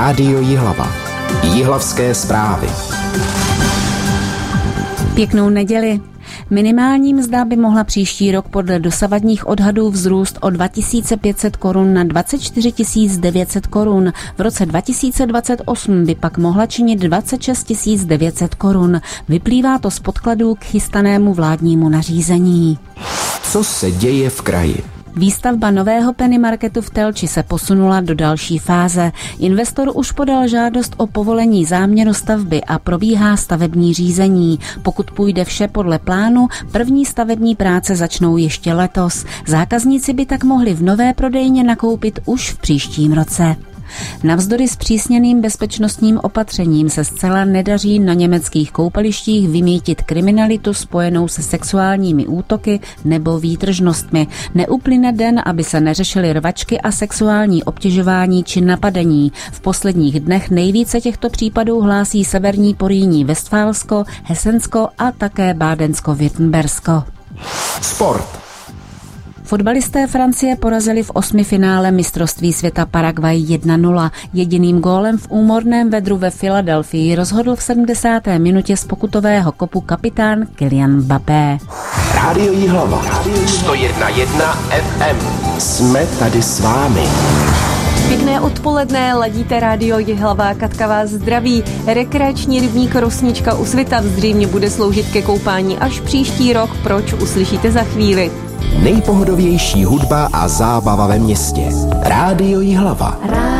Rádio Jihlava. Jihlavské zprávy. Pěknou neděli. Minimální mzda by mohla příští rok podle dosavadních odhadů vzrůst o 2500 korun na 24 900 korun. V roce 2028 by pak mohla činit 26 900 korun. Vyplývá to z podkladů k chystanému vládnímu nařízení. Co se děje v kraji? Výstavba nového Penny Marketu v Telči se posunula do další fáze. Investor už podal žádost o povolení záměru stavby a probíhá stavební řízení. Pokud půjde vše podle plánu, první stavební práce začnou ještě letos. Zákazníci by tak mohli v nové prodejně nakoupit už v příštím roce. Navzdory zpřísněným bezpečnostním opatřením se zcela nedaří na německých koupalištích vymýtit kriminalitu spojenou se sexuálními útoky nebo výtržnostmi. Neuplyne den, aby se neřešily rvačky a sexuální obtěžování či napadení. V posledních dnech nejvíce těchto případů hlásí severní Porýní Vestfálsko, Hesensko a také Bádensko-Württembersko. Sport. Fotbalisté Francie porazili v osmifinále mistrovství světa Paraguay 1-0. Jediným gólem v úmorném vedru ve Filadelfii rozhodl v 70. minutě z pokutového kopu kapitán Kylian Mbappé. Rádio Jihlava. 101,1 FM. Jsme tady s vámi. Pěkné odpoledne, ladíte Rádio Jihlava, Katka vás zdraví. Rekreační rybník Rosnička u Svitav zřejmě bude sloužit ke koupání až příští rok, proč uslyšíte za chvíli. Nejpohodovější hudba a zábava ve městě. Rádio Jihlava.